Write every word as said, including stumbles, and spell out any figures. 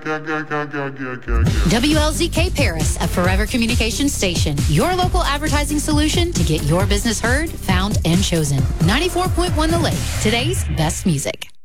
W L Z K Paris, a Forever Communications station. Your local advertising solution to get your business heard, found, and chosen. ninety-four point one The Lake, today's best music.